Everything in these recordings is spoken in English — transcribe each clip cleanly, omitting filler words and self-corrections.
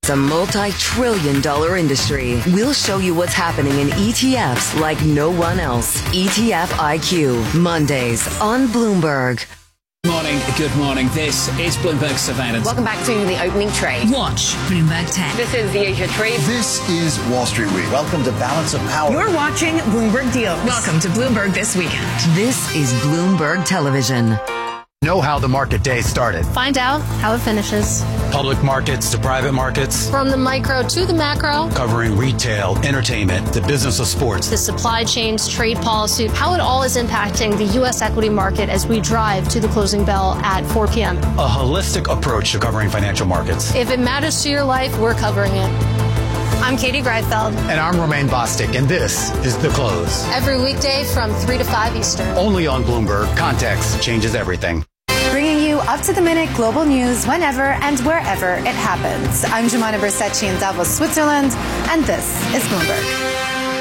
It's a multi-trillion-dollar industry. We'll show you what's happening in ETFs like no one else. ETF IQ, Mondays on Bloomberg. Good morning. This is Bloomberg Surveillance. Welcome back to the opening trade. Watch Bloomberg 10. This is the Asia trade. This is Wall Street Week. Welcome to Balance of Power. You're watching Bloomberg Deals. Welcome to Bloomberg This Weekend. This is Bloomberg Television. Know how the market day started. Find out how it finishes. Public markets to private markets. From the micro to the macro. Covering retail, entertainment, the business of sports. The supply chains, trade policy, how it all is impacting the U.S. equity market as we drive to the closing bell at 4 p.m. A holistic approach to covering financial markets. If it matters to your life, we're covering it. I'm Katie Greifeld. And I'm Romaine Bostic, and this is The Close. Every weekday from 3 to 5 Eastern. Only on Bloomberg. Context changes everything. Bringing you up-to-the-minute global news whenever and wherever it happens. I'm Jemana Bersecci in Davos, Switzerland, and this is Bloomberg.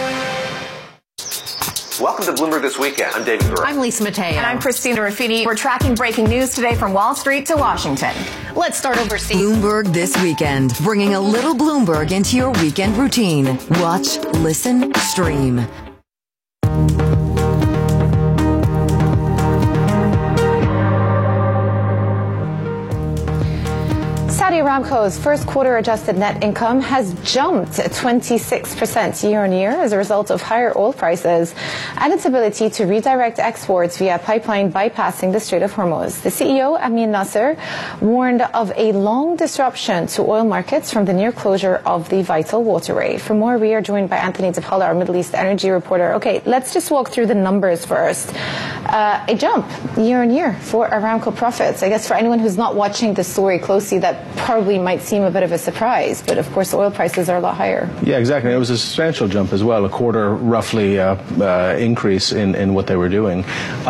Welcome to Bloomberg This Weekend. I'm David Gura. I'm Lisa Mateo. And I'm Christina Ruffini. We're tracking breaking news today from Wall Street to Washington. Let's start overseas. Bloomberg This Weekend, bringing a little Bloomberg into your weekend routine. Watch, listen, stream. Saudi Aramco's first quarter adjusted net income has jumped 26% year on year as a result of higher oil prices and its ability to redirect exports via pipeline bypassing the Strait of Hormuz. The CEO, Amin Nasser, warned of a long disruption to oil markets from the near closure of the vital waterway. For more, we are joined by Anthony DePaula, our Middle East energy reporter. Okay, let's just walk through the numbers first. A jump year on year for Aramco profits. I guess for anyone who's not watching the story closely, that probably might seem a bit of a surprise, but of course oil prices are a lot higher. Yeah, exactly. It was a substantial jump as well, a quarter roughly increase in what they were doing.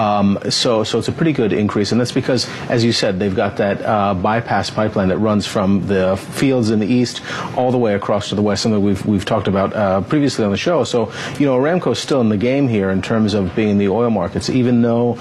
So it's a pretty good increase, and that's because, as you said, they've got that bypass pipeline that runs from the fields in the east all the way across to the west, something we've talked about previously on the show. So, Aramco's still in the game here in terms of being in the oil markets, even though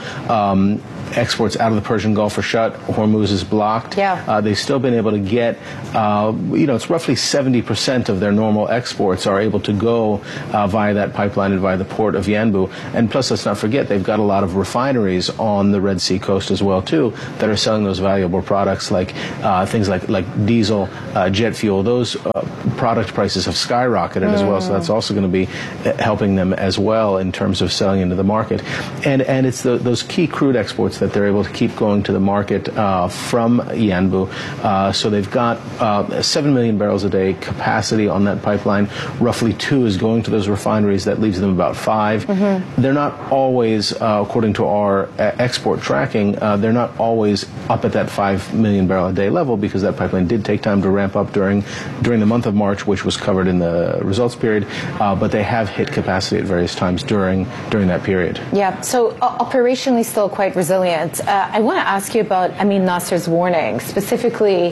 exports out of the Persian Gulf are shut, Hormuz is blocked. Yeah. They've still been able to get, it's roughly 70% of their normal exports are able to go via that pipeline and via the port of Yanbu. And plus, let's not forget, they've got a lot of refineries on the Red Sea coast as well, too, that are selling those valuable products like things like diesel, jet fuel. Those product prices have skyrocketed as well, so that's also going to be helping them as well in terms of selling into the market. And it's those key crude exports that they're able to keep going to the market from Yanbu. So they've got 7 million barrels a day capacity on that pipeline. Roughly 2 is going to those refineries. That leaves them about 5. They're not always, according to our export tracking, they're not always up at that 5 million barrel a day level because that pipeline did take time to ramp up during the month of March, which was covered in the results period. But they have hit capacity at various times during that period. Yeah, so operationally still quite resilient. I want to ask you about Amin Nasser's warning. Specifically,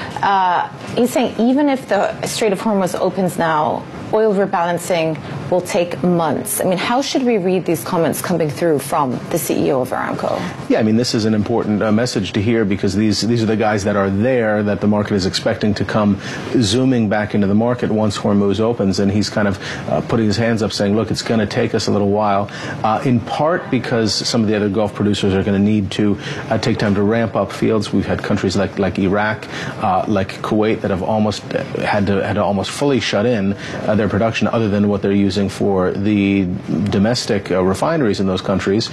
he's saying even if the Strait of Hormuz opens now, oil rebalancing will take months. I mean, how should we read these comments coming through from the CEO of Aramco? Yeah, I mean, this is an important message to hear because these are the guys that are there that the market is expecting to come zooming back into the market once Hormuz opens, and he's kind of putting his hands up saying, look, it's going to take us a little while, in part because some of the other Gulf producers are going to need to take time to ramp up fields. We've had countries like Iraq, like Kuwait that have almost had to almost fully shut in their production other than what they're using for the domestic refineries in those countries.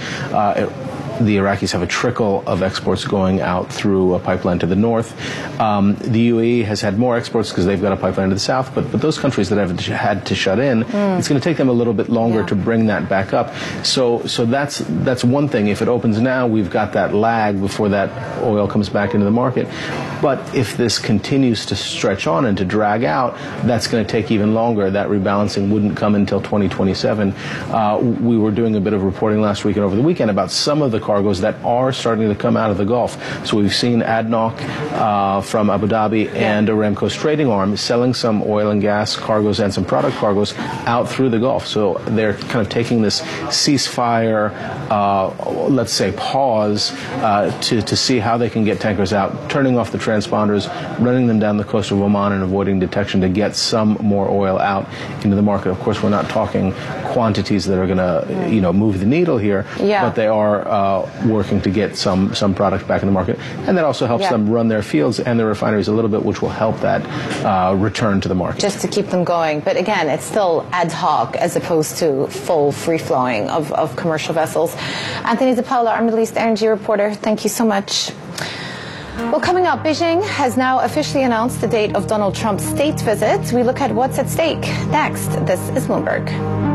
The Iraqis have a trickle of exports going out through a pipeline to the north. The UAE has had more exports because they've got a pipeline to the south, but those countries that have had to shut in, it's going to take them a little bit longer to bring that back up. So that's one thing. If it opens now, we've got that lag before that oil comes back into the market. But if this continues to stretch on and to drag out, that's going to take even longer. That rebalancing wouldn't come until 2027. We were doing a bit of reporting last week and over the weekend about some of the cargoes that are starting to come out of the Gulf. So we've seen ADNOC from Abu Dhabi and Aramco's trading arm selling some oil and gas cargoes and some product cargoes out through the Gulf. So they're kind of taking this ceasefire, let's say, pause to see how they can get tankers out, turning off the transponders, running them down the coast of Oman and avoiding detection to get some more oil out into the market. Of course, we're not talking quantities that are going to, move the needle here, but they are working to get some product back in the market, and that also helps them run their fields and their refineries a little bit, which will help that return to the market. Just to keep them going. But again, it's still ad hoc as opposed to full free-flowing of commercial vessels. Anthony DePaola, our Middle East energy reporter, thank you so much. Well, coming up, Beijing has now officially announced the date of Donald Trump's state visit. We look at what's at stake next. This is Bloomberg.